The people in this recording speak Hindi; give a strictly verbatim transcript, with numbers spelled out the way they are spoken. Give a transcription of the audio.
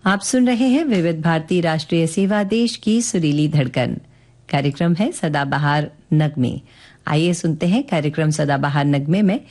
आप सुन रहे हैं विविध भारती राष्ट्रीय सेवा देश की सुरीली धड़कन। कार्यक्रम है सदाबहार नगमे। आइए सुनते हैं कार्यक्रम सदाबहार नगमे में